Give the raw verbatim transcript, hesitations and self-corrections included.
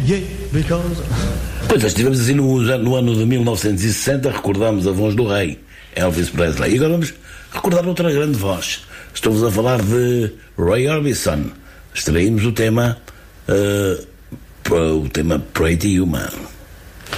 yeah, because... Pois, estivemos assim no, no ano de mil novecentos e sessenta, recordámos a voz do rei, Elvis Presley. E agora vamos recordar outra grande voz. Estou-vos a falar de Roy Orbison. Extraímos o tema, uh, o tema Pretty Human.